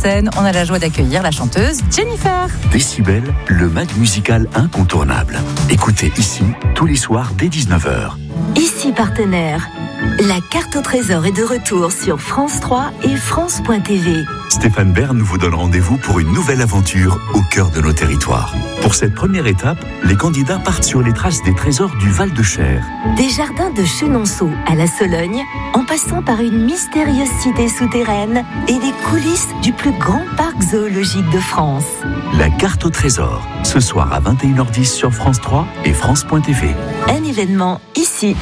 scène, on a la joie d'accueillir la chanteuse Jennifer. Décibel, le mag musical incontournable. Écoutez ici, tous les soirs dès 19h. Ici partenaire. La carte au trésor est de retour sur France 3 et France.tv. Stéphane Bern vous donne rendez-vous pour une nouvelle aventure au cœur de nos territoires. Pour cette première étape, les candidats partent sur les traces des trésors du Val-de-Cher. Des jardins de Chenonceau à la Sologne, en passant par une mystérieuse cité souterraine et les coulisses du plus grand parc zoologique de France. La carte au trésor, ce soir à 21h10 sur France 3 et France.tv. Un événement ici.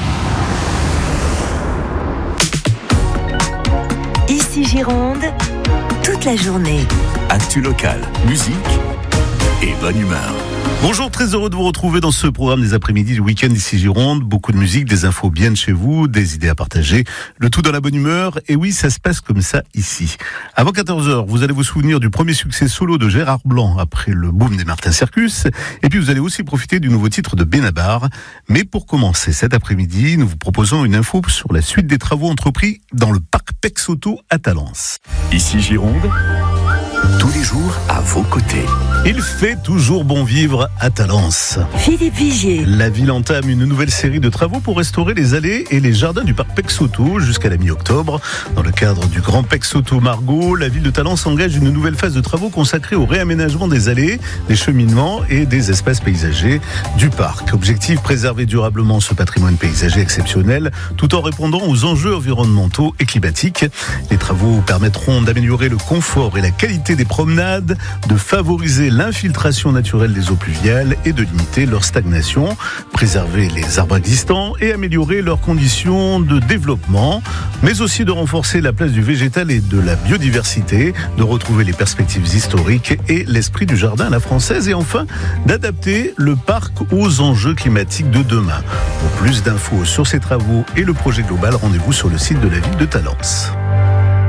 Ici Gironde, toute la journée. Actu locale, musique et bonne humeur. Bonjour, très heureux de vous retrouver dans ce programme des après-midi du week-end ici Gironde. Beaucoup de musique, des infos bien de chez vous, des idées à partager. Le tout dans la bonne humeur. Et oui, ça se passe comme ça ici. Avant 14h, vous allez vous souvenir du premier succès solo de Gérard Blanc après le boom des Martin Circus. Et puis vous allez aussi profiter du nouveau titre de Benabar. Mais pour commencer cet après-midi, nous vous proposons une info sur la suite des travaux entrepris dans le parc Pexauto à Talence. Ici Gironde, tous les jours à vos côtés. Il fait toujours bon vivre à Talence. Philippe Vigier. La ville entame une nouvelle série de travaux pour restaurer les allées et les jardins du parc Pexauto jusqu'à la mi-octobre. Dans le cadre du Grand Pexauto Margaux, la ville de Talence engage une nouvelle phase de travaux consacrée au réaménagement des allées, des cheminements et des espaces paysagers du parc. Objectif, préserver durablement ce patrimoine paysager exceptionnel tout en répondant aux enjeux environnementaux et climatiques. Les travaux permettront d'améliorer le confort et la qualité des promenades, de favoriser l'infiltration naturelle des eaux pluviales et de limiter leur stagnation, préserver les arbres existants et améliorer leurs conditions de développement, mais aussi de renforcer la place du végétal et de la biodiversité, de retrouver les perspectives historiques et l'esprit du jardin à la française et enfin d'adapter le parc aux enjeux climatiques de demain. Pour plus d'infos sur ces travaux et le projet global, rendez-vous sur le site de la ville de Talence.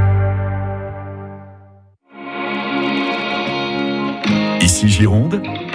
Ici Gironde,